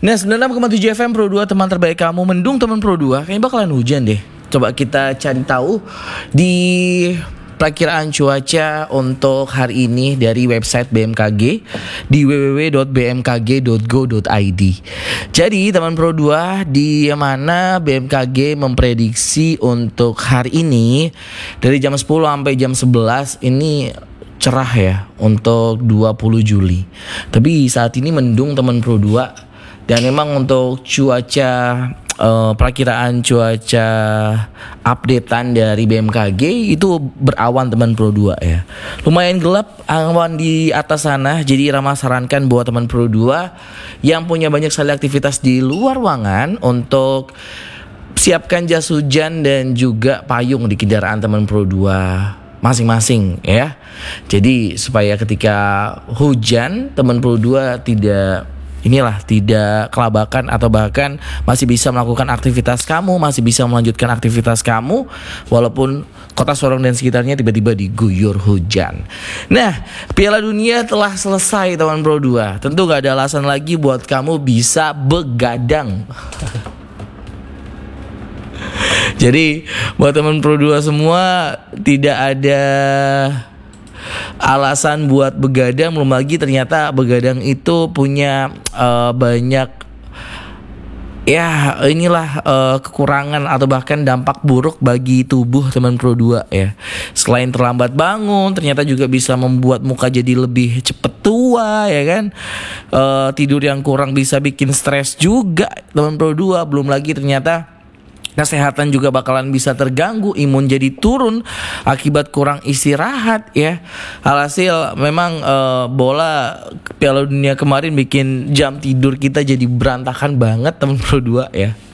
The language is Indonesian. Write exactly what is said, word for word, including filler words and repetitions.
Nah, sembilan puluh enam koma tujuh F M Pro dua, teman terbaik kamu. Mendung teman Pro dua, kayaknya bakalan hujan deh. Coba kita cari tahu di perakiraan cuaca untuk hari ini dari website B M K G di w w w dot b m k g dot go dot i d. Jadi teman Pro dua, di mana B M K G memprediksi untuk hari ini dari jam sepuluh sampai jam sebelas ini cerah ya untuk dua puluh Juli. Tapi saat ini mendung teman Pro dua. Dan memang untuk cuaca uh, perakiraan cuaca updatean dari B M K G itu berawan teman Pro dua ya. Lumayan gelap awan di atas sana. Jadi Rama sarankan buat teman Pro dua yang punya banyak sekali aktivitas di luar ruangan untuk siapkan jas hujan dan juga payung di kendaraan teman Pro dua masing-masing ya. Jadi supaya ketika hujan teman Pro dua tidak inilah tidak kelabakan atau bahkan masih bisa melakukan aktivitas kamu, masih bisa melanjutkan aktivitas kamu walaupun kota Sorong dan sekitarnya tiba-tiba diguyur hujan. Nah, Piala Dunia telah selesai teman Pro dua. Tentu gak ada alasan lagi buat kamu bisa begadang. Jadi buat teman Pro dua semua, tidak ada alasan buat begadang. Belum lagi ternyata begadang itu punya uh, banyak ya inilah uh, kekurangan atau bahkan dampak buruk bagi tubuh teman Pro dua ya. Selain terlambat bangun, ternyata juga bisa membuat muka jadi lebih cepet tua ya kan. Uh, tidur yang kurang bisa bikin stres juga teman Pro dua. Belum lagi ternyata kesehatan juga bakalan bisa terganggu, imun jadi turun akibat kurang istirahat ya. Alhasil memang uh, bola Piala Dunia kemarin bikin jam tidur kita jadi berantakan banget teman Pro dua ya.